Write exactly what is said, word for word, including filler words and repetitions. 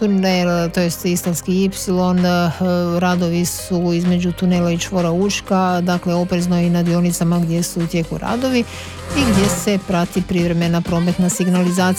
tunel, to jest Istarski Y, radovi su između tunela i čvora Učka, dakle oprezno i na dionicama gdje su u tijeku radovi i gdje se prati privremena prometna signalizacija.